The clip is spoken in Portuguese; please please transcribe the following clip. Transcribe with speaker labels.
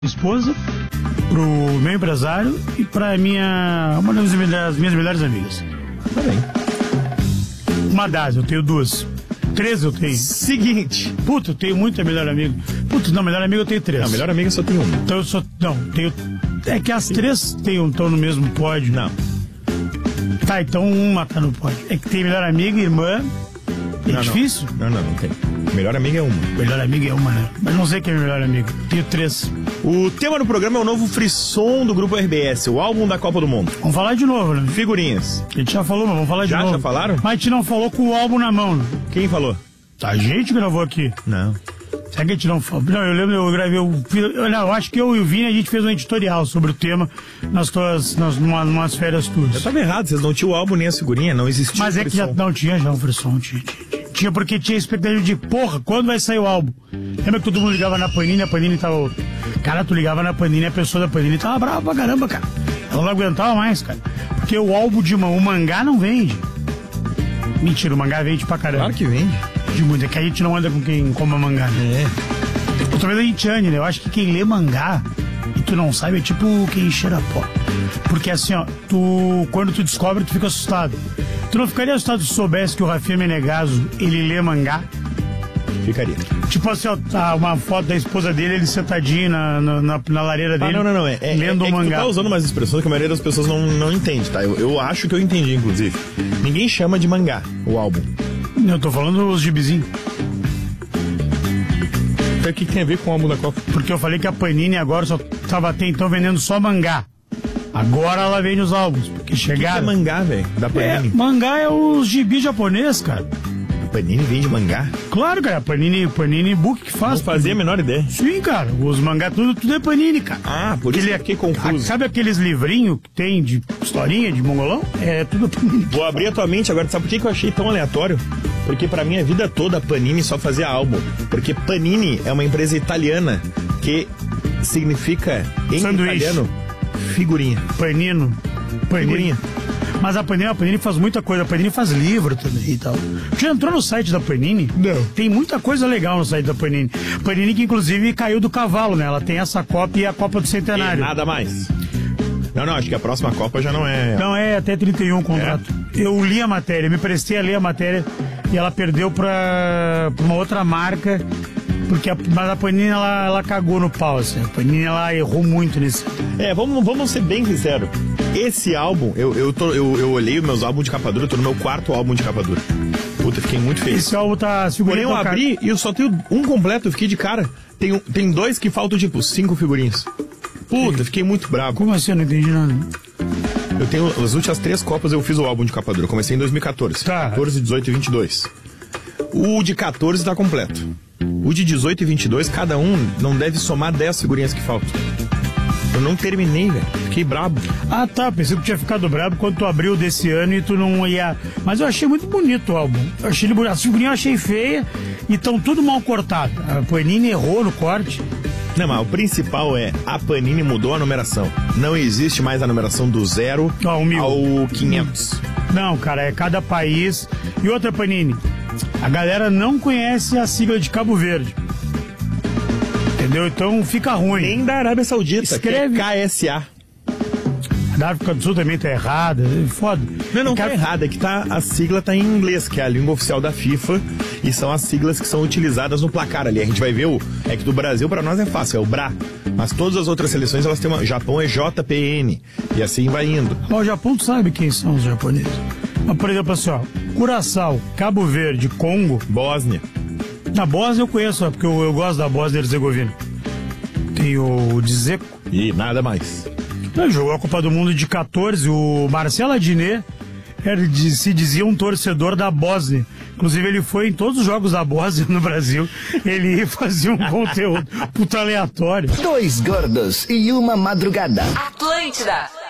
Speaker 1: esposa, pro meu empresário e pra uma das minhas melhores amigas.
Speaker 2: Tá bem.
Speaker 1: Uma das, eu tenho duas. 3 eu tenho.
Speaker 2: Seguinte.
Speaker 1: Puta, eu tenho muita melhor amiga. Puta, não, melhor amiga eu tenho 3.
Speaker 2: Não, melhor amiga só tem uma.
Speaker 1: Então eu só. Não, tenho. É que as 3 estão no mesmo pódio.
Speaker 2: Não.
Speaker 1: Tá, então uma tá no pódio. É que tem melhor amiga, irmã. É
Speaker 2: não,
Speaker 1: difícil?
Speaker 2: Não tem. Melhor amiga é uma.
Speaker 1: Melhor amiga é uma, né? Mas não sei quem é melhor amiga. Tenho 3.
Speaker 2: O tema do programa é o novo frisson do Grupo RBS, o álbum da Copa do Mundo.
Speaker 1: Vamos falar de novo, né?
Speaker 2: Figurinhas.
Speaker 1: A gente já falou, mas vamos falar de novo.
Speaker 2: Já falaram?
Speaker 1: Mas a gente não falou com o álbum na mão, né?
Speaker 2: Quem falou?
Speaker 1: A gente gravou aqui.
Speaker 2: Não.
Speaker 1: Será que a gente não falou? Não, eu lembro, eu gravei. Eu acho que eu e o Vini a gente fez um editorial sobre o tema numas férias tuas.
Speaker 2: Eu tava errado, vocês não tinham o álbum nem a figurinha, não existia.
Speaker 1: Mas é que já não tinha já o frisson, tinha porque tinha expectativa de, porra, quando vai sair o álbum? Lembra que todo mundo ligava na Panini, a Panini tava... Cara, tu ligava na Panini, a pessoa da Panini tava brava pra caramba, cara. Ela não aguentava mais, cara. Porque o álbum o mangá não vende. Mentira, o mangá vende pra caramba.
Speaker 2: Claro que vende.
Speaker 1: De muito, é que a gente não anda com quem coma mangá, né? É. Talvez a gente ande, né? Eu acho que quem lê mangá e tu não sabe é tipo quem cheira pó. Porque assim, ó, quando tu descobre, tu fica assustado. Tu não ficaria assustado se soubesse que o Rafinha Menegaso, ele lê mangá?
Speaker 2: Ficaria.
Speaker 1: Tipo assim, ó, tá uma foto da esposa dele, ele sentadinho na lareira dele.
Speaker 2: Não.
Speaker 1: Lendo um mangá.
Speaker 2: Tu tá usando umas expressões que a maioria das pessoas não entende, tá? Eu acho que eu entendi, inclusive. Ninguém chama de mangá o álbum.
Speaker 1: Eu tô falando os gibizinhos.
Speaker 2: O que tem a ver com o álbum da Copa?
Speaker 1: Porque eu falei que a Panini agora só tava até então vendendo só mangá. Agora ela vende os álbuns. Porque chegaram.
Speaker 2: O que é mangá, velho? Da Panini?
Speaker 1: Mangá é os gibi japonês, cara.
Speaker 2: A Panini vende mangá?
Speaker 1: Claro, cara. Panini Book que faz.
Speaker 2: Não fazia a menor ideia.
Speaker 1: Sim, cara. Os mangá tudo é Panini, cara.
Speaker 2: Ah, por isso que eu fiquei confuso.
Speaker 1: Sabe aqueles livrinhos que tem de historinha, de mongolão? É tudo Panini.
Speaker 2: Vou abrir a tua mente agora. Sabe por que eu achei tão aleatório? Porque pra mim a vida toda a Panini só fazia álbum. Porque Panini é uma empresa italiana que significa, em
Speaker 1: sanduíche.
Speaker 2: Italiano, figurinha.
Speaker 1: Panino.
Speaker 2: Figurinha.
Speaker 1: Mas a Panini faz muita coisa. A Panini faz livro também e tal. Já entrou no site da Panini?
Speaker 2: Não.
Speaker 1: Tem muita coisa legal no site da Panini. Panini que inclusive caiu do cavalo, né? Ela tem essa Copa e a Copa do Centenário.
Speaker 2: E nada mais. Não, acho que a próxima Copa já não é...
Speaker 1: Não, é até 31 o contrato. É? Eu li a matéria, me prestei a ler a matéria e ela perdeu pra uma outra marca, mas a Panini, ela cagou no pau, assim. A Panini, ela errou muito nesse...
Speaker 2: Vamos ser bem sinceros. Esse álbum, eu olhei os meus álbuns de capa dura, eu tô no meu 4º álbum de capa dura. Puta, fiquei muito feliz.
Speaker 1: Esse álbum tá...
Speaker 2: Porém, eu abri e eu só tenho um completo, eu fiquei de cara. Tem 2 que faltam, tipo, 5 figurinhas. Puta, fiquei muito bravo.
Speaker 1: Como assim? Eu não entendi nada.
Speaker 2: Eu tenho as últimas 3 Copas, eu fiz o álbum de capa dura. Eu comecei em 2014.
Speaker 1: Tá.
Speaker 2: 14, 18 e 22. O de 14 tá completo. O de 18 e 22, cada um não deve somar 10 figurinhas que faltam. Eu não terminei, velho. Fiquei brabo.
Speaker 1: Ah, tá. Pensei que tu tinha ficado brabo quando tu abriu desse ano e tu não ia... Mas eu achei muito bonito o álbum. Eu achei ele bonito. As figurinhas eu achei feia e estão tudo mal cortado. A Panini errou no corte.
Speaker 2: Não, mas o principal é a Panini mudou a numeração. Não existe mais a numeração do 0 ao 500.
Speaker 1: Não, cara, é cada país. E outra, Panini, a galera não conhece a sigla de Cabo Verde. Entendeu? Então fica ruim.
Speaker 2: Nem da Arábia Saudita,
Speaker 1: escreve...
Speaker 2: que é KSA.
Speaker 1: Da África do Sul também tá errada. Foda.
Speaker 2: Não tá errada, é que a sigla tá em inglês, que é a língua oficial da FIFA, e são as siglas que são utilizadas no placar ali. A gente vai ver é que do Brasil pra nós é fácil, é o BRA. Mas todas as outras seleções, elas têm Japão é JPN, e assim vai indo.
Speaker 1: O Japão, tu sabe quem são os japoneses. Mas, por exemplo, assim, ó, Curaçao, Cabo Verde, Congo...
Speaker 2: Bósnia.
Speaker 1: Na Bósnia eu conheço, porque eu gosto da Bósnia e Herzegovina. Tem o Dzeko.
Speaker 2: E nada mais.
Speaker 1: Ele jogou a Copa do Mundo de 14, o Marcelo Adnet se dizia um torcedor da Bósnia. Inclusive ele foi em todos os jogos da Bósnia no Brasil. Ele fazia um conteúdo puta aleatório.
Speaker 3: 2 gordos e uma madrugada.
Speaker 4: Atlântida.